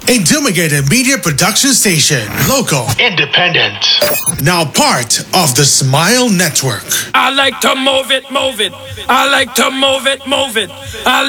A Dumigated Media Production Station. Local. Independent. Now part of the Smile Network. I like to move it, move it. I like to move it, move it. I